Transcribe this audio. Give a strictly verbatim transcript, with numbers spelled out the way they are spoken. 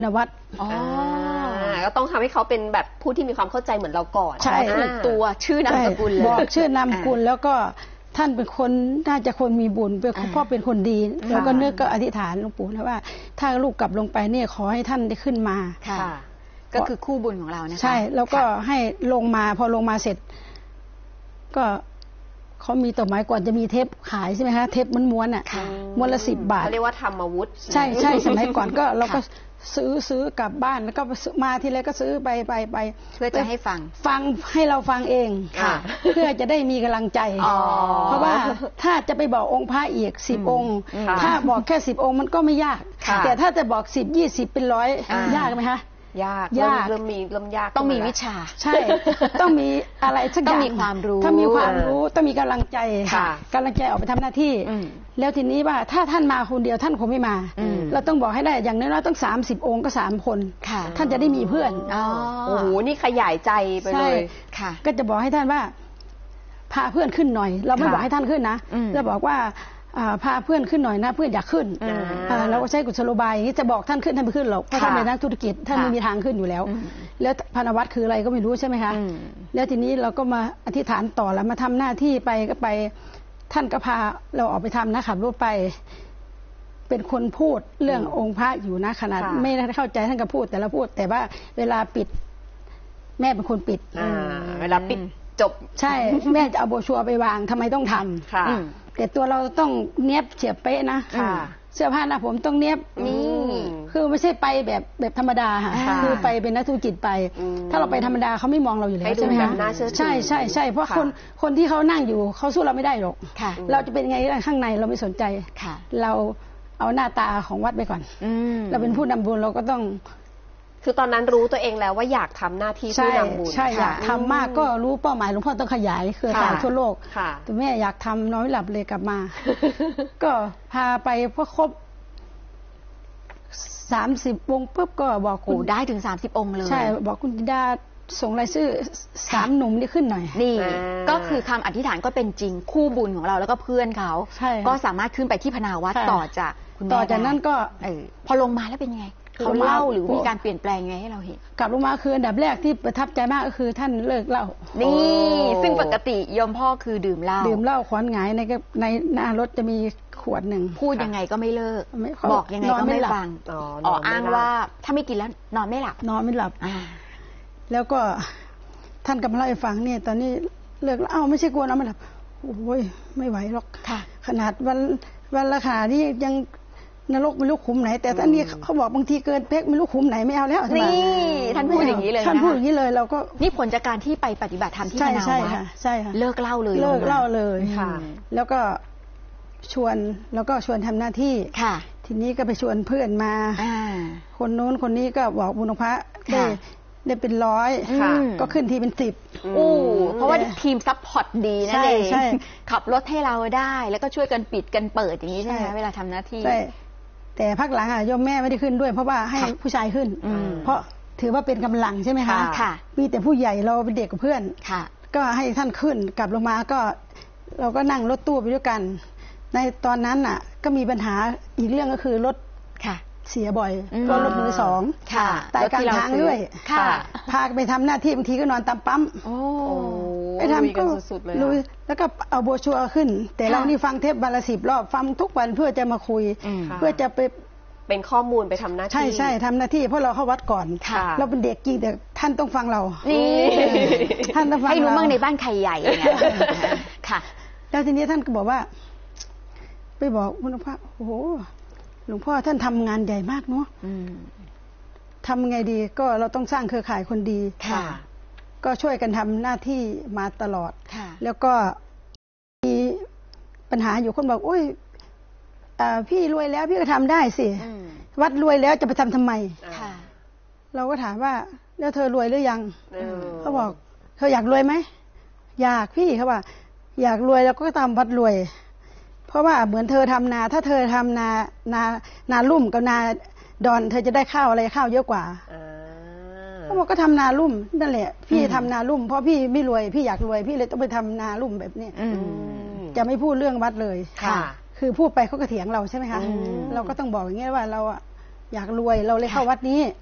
นวัตอ๋อก็ต้องทำให้เขาเป็นแบบผู้ที่มีความเข้าใจเหมือนเราก่อนใช่ถูกตัวชื่อนามสกุลเลยบอกชื่อนามสกุลแล้วก็ท่านเป็นคนน่าจะคนมีบุญเป็นพ่อเป็นคนดีแล้วก็นึกก็อธิษฐานหลวงปู่นะว่าถ้าลูกกลับลงไปเนี่ยขอให้ท่านได้ขึ้นมาค่ะก็คือคู่บุญของเรานะคะใช่แล้วก็ให้ลงมาพอลงมาเสร็จก็เขามีต่อไม้ก่อนจะมีเทปขายใช่ไหมคะเทปม้วนๆอ่ะม้วนละสิบบาทเขาเรียกว่าธรรมวุฒิใช่ใช่สมัยก่อนก็เราก็ซื้อซื้อกลับบ้านแล้วก็มาทีไรก็ซื้อไปไปไปเพื่อจะให้ฟังฟังให้เราฟังเองเพื่อจะได้มีกำลังใจเพราะว่าถ้าจะไปบอกองค์พระอีกสิบองค์ถ้าบอกแค่สิบองค์มันก็ไม่ยากแต่ถ้าจะบอกสิบยี่สิบเป็นร้อยยากไหมคะยากยากเริ่มมีเริ่มยากต้องมีวิชาใช่ต้องมีอะไรสักอย่างต้องมีความรู้ถ้ามีความรู้ต้องมีกำลังใจกำลังใจออกไปทำหน้าที่แล้วทีนี้ว่าถ้าท่านมาคนเดียวท่านคงไม่มาเราต้องบอกให้ได้อย่างน้อยๆต้องสามสิบองค์ก็สามคนท่านจะได้มีเพื่อนโอ้โหนี่ขยายใจไปเลยค่ะก็จะบอกให้ท่านว่าพาเพื่อนขึ้นหน่อยเราไม่บอกให้ท่านขึ้นนะจะบอกว่าพาเพื่อนขึ้นหน่อยนะเพื่อนอยากขึ้นเราก็ใช้กุศโลบายอย่างนี้จะบอกท่านขึ้นท่านไม่ขึ้นหรอกเพราะท่านเป็นนักธุรกิจท่านไม่มีทางขึ้นอยู่แล้วแล้วพานวัตรคืออะไรก็ไม่รู้ใช่ไหมคะแล้วทีนี้เราก็มาอธิษฐานต่อแล้วมาทำหน้าที่ไปก็ไปท่านก็พาเราออกไปทำนะขับรถไปเป็นคนพูดเรื่ององค์พระอยู่นะขนาดไม่ได้เข้าใจท่านก็พูดแต่ละพูดแต่ว่าเวลาปิดแม่เป็นคนปิดเวลาปิดจบใช่แม่จะเอาโบชัวไปวางทำไมต้องทำแต่ตัวเราต้องเนี้ยบเฉียบเป๊ะนะเสื้อผ้าหน้าผมต้องเนี้ยบนี่คือไม่ใช่ไปแบบแบบธรรมดาค่ะคือไปเป็นนักธุรกิจไปถ้าเราไปธรรมดาเขาไม่มองเราอยู่แล้วใช่ไหมคะใช่ใช่ใช่เพราะคนคนที่เขานั่งอยู่เขาสู้เราไม่ได้หรอกเราจะเป็นไงข้างในเราไม่สนใจเราเอาหน้าตาของวัดไปก่อนเราเป็นผู้นำบุญเราก็ต้องคือตอนนั้นรู้ตัวเองแล้วว่าอยากทำหน้าที่ผู้นำบุญใช่อยากทำมากก็รู้เป้าหมายหลวงพ่อต้องขยายเครือข่ายทั่วโลกแต่แม่อยากทำน้อยหลับเลยกลับมาก็พาไปพอครบสามสิบวงปุ๊บก็บอกโอ้ได้ถึงสามสิบองค์เลยใช่บอกคุณธิดาส่งรายชื่อสามหนุ่มนี่ขึ้นหน่อยนี่ก็คือคำอธิษฐานก็เป็นจริงคู่บุญของเราแล้วก็เพื่อนเขาก็สามารถขึ้นไปที่พนาวัดต่อจากคุณแม่ต่อจากนั้นก็พอลงมาแล้วเป็นยังไงเขาเล่าหรือมีการเปลี่ยนแปลงไงให้เราเห็นกลับลงมาคืออันดับแรกที่ประทับใจมากก็คือท่านเลิกเหล้านี่ซึ่งปกติโยมพ่อคือดื่มเหล้าดื่มเหล้าขวานหงายในในหน้ารถจะมีขวดหนึ่งพูดยังไงก็ไม่เลิกบอกยังไงก็ไม่ฟังอ๋ออ้างว่าถ้าไม่กินแล้วนอนไม่หลับนอนไม่หลับแล้วก็ท่านกำลังเล่าให้ฟังเนี่ยตอนนี้เลิกเหล้าไม่ใช่กลัวนอนไม่หลับโอ้ยไม่ไหวหรอกขนาดวันวันละขานี่ยังนรกไม่รู้ขุมไหนแต่ท่านนี้เขาบอกบางทีเกินเป๊กไม่รู้ขุมไหนไม่เอาแล้วนี่ท่านพูดอย่างนี้เลยท่านพูดอย่างนี้เลยเราก็นี่ผลจากการที่ไปปฏิบัติธรรมที่พนาวัดใช่ค่ะใช่ค่ะเลิกเหล้าเลยเลิกเหล้าเลยค่ะแล้วก็ชวนแล้วก็ชวนทำหน้าที่ค่ะทีนี้ก็ไปชวนเพื่อนมาคนโน้นคนนี้ก็บอกบุญพระได้ได้เป็นร้อยก็ขึ้นทีเป็นสิบอู้เพราะว่าทีมซัพพอร์ตดีนั่นเองขับรถให้เราได้แล้วก็ช่วยกันปิดกันเปิดอย่างนี้ใช่ไหมเวลาทำหน้าที่แต่พักหลังอ่ะโยมแม่ไม่ได้ขึ้นด้วยเพราะว่าให้ผู้ชายขึ้นเพราะถือว่าเป็นกำลังใช่ไหมคะมีแต่ผู้ใหญ่เราเป็นเด็กกับเพื่อนก็ให้ท่านขึ้นกลับลงมาก็เราก็นั่งรถตู้ไปด้วยกันในตอนนั้นอ่ะก็มีปัญหาอีกเรื่องก็คือรถเสียบ่อยก็รถมือสองตายกลางทางด้วยพาไปทำหน้าที่บางทีก็นอนตามปั๊มไปทำก็ลุยแล้วก็เอาโบชัวขึ้นแต่เรานี่ฟังเทปวันละสิบรอบฟังทุกวันเพื่อจะมาคุยเพื่อจะไปเป็นข้อมูลไปทำหน้าที่ใช่ใช่ทำหน้าที่เพราะเราเข้าวัดก่อนเราเป็นเด็กจริงแต่ท่านต้องฟังเราท่านต้องฟังให้รู้บ้างในบ้านใครใหญ่เนี่ยค่ะแล้วทีนี้ท่านก็บอกว่าไปบอกหลวงพ่อโอ้โหหลวงพ่อท่านทำงานใหญ่มากเนาะทำไงดีก็เราต้องสร้างเครือข่ายคนดีก็ช่วยกันทำหน้าที่มาตลอดแล้วก็มีปัญหาอยู่คนบอกโอ้ยพี่รวยแล้วพี่ก็ทำได้สิวัดรวยแล้วจะไปทำทำไมเราก็ถามว่าแล้วเธอรวยหรือยังเขาบอกเธออยากรวยไหมอยากพี่เขาว่าอยากรวยแล้วก็ทำวัดรวยเพราะว่าเหมือนเธอทำนาถ้าเธอทำนานานาลุ่มกับนาดอนเธอจะได้ข้าวอะไรข้าวเยอะกว่าเขาบอกก็ทำนาลุ่มนั่นแหละพี่ทำนาลุ่มเพราะพี่ไม่รวยพี่อยากรวยพี่เลยต้องไปทำนาลุ่มแบบนี้จะไม่พูดเรื่องวัดเลยค่ะคือพูดไปเขาก็เถียงเราใช่ไหมคะเราก็ต้องบอกอย่างนี้ว่าเราอะอยากรวยเราเลยเข้าวัดนี้